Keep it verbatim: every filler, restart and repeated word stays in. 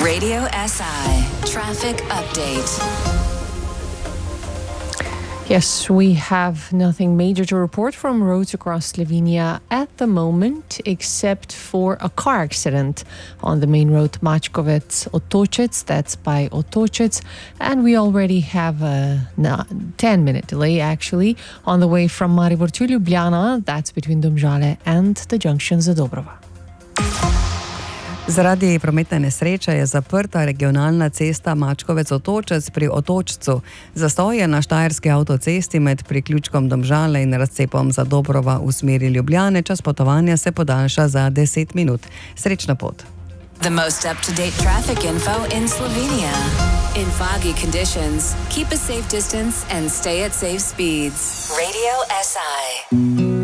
Radio S I Traffic Update. Yes, we have nothing major to report from roads across Slovenia at the moment, except for a car accident on the main road Mačkovec-Otočec, that's by Otočec, and we already have a ten minute delay actually on the way from Maribor to Ljubljana, that's between Domžale and the junction Zadobrova. Zaradi prometne nesreče je zaprta regionalna cesta Mačkovec-Otočec pri Otočcu. Zastoj je na štajerski avtocesti med priključkom Domžale in razcepom Zadobrova v smeri Ljubljane. Čas potovanja se podaljša za deset minut. Srečna pot. The most up-to-date traffic info in Slovenia. In foggy conditions, keep a safe distance and stay at safe speeds. Radio S I.